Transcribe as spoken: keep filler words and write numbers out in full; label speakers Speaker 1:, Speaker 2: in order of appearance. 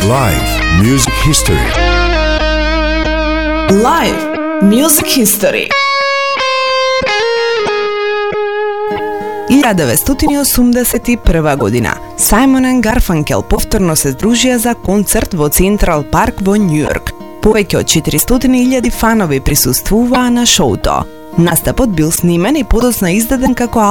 Speaker 1: Live Music History.
Speaker 2: Live Music History.
Speaker 3: илјада деветстотини осумдесет и прва година Сајмон и Гарфанкел повторно се здружија за концерт во Централ парк во Њујорк. Повеќе од четиристотини илјади фанови присуствуваа на шоуто. Настапот бил снимен и подоцна издаден како